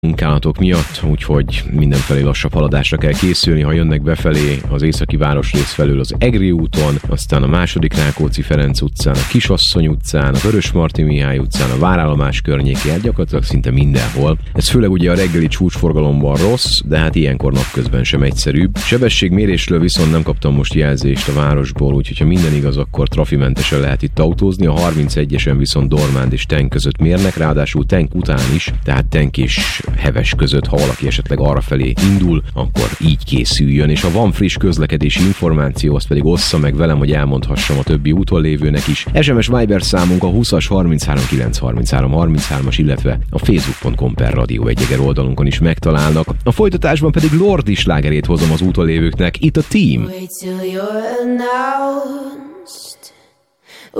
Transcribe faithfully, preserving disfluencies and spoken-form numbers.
munkálatok miatt, úgyhogy mindenfelé lassabb haladásra kell készülni, ha jönnek befelé az északi városrész felől az Egri úton, aztán a második Rákóczi-Ferenc utcán, a Kisasszony utcán, a Vörösmarty Mihály utcán, a várállomás környékén, gyakorlatilag szinte mindenhol. Ez főleg ugye a reggeli csúcsforgalomban rossz, de hát ilyenkor napközben sem egyszerűbb. Sebességmérésről viszont nem kaptam most jelzést a városból, úgyhogy ha minden igaz, akkor trafimentesen lehet itt autózni. A harmincegyesen viszont Dormánd és Tenk között mérnek, ráadásul Tenk után is, tehát Tenk és Heves között, ha valaki esetleg arrafelé indul, akkor így készüljön, és ha van friss közlekedési információ, azt pedig ossza meg velem, hogy elmondhassam a többi úton lévőnek is. es em es Viber számunk a húszas harminchárom kilenc harminchárom harminchárom-as, illetve a facebook pont com per Radio Egyeger oldalunkon is megtalálnak. A folytatásban pedig Lordi slágerét hozom az úton lévőknek, itt a Team. Wait till you're announced.